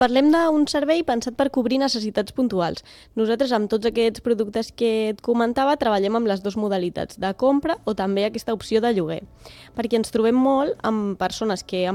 Parlem d'un servei pensat per cobrir necessitats puntuals. Nosaltres, amb tots aquests productes que et comentava, treballem amb les dues modalitats, de compra o també aquesta opció de lloguer, perquè ens trobem molt amb persones que han